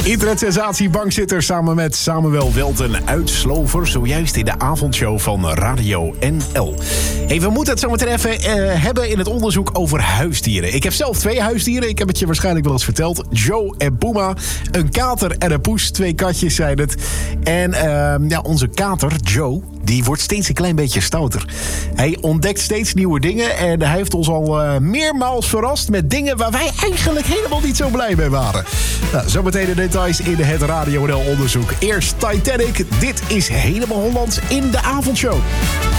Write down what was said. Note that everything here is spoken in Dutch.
Internetsensatie Bankzitter samen met Samuel Welten uit Slover. Zojuist in de avondshow van Radio NL. Hey, we moeten het zo meteen even hebben in het onderzoek over huisdieren. Ik heb zelf 2 huisdieren. Ik heb het je waarschijnlijk wel eens verteld. Joe en Puma. Een kater en een poes. 2 katjes zijn het. En onze kater, Joe, die wordt steeds een klein beetje stouter. Hij ontdekt steeds nieuwe dingen. En hij heeft ons al meermaals verrast met dingen waar wij eigenlijk helemaal niet zo blij mee waren. Nou, zometeen de details in het Radio NL onderzoek. Eerst Titanic. Dit is Helemaal Hollands in de avondshow.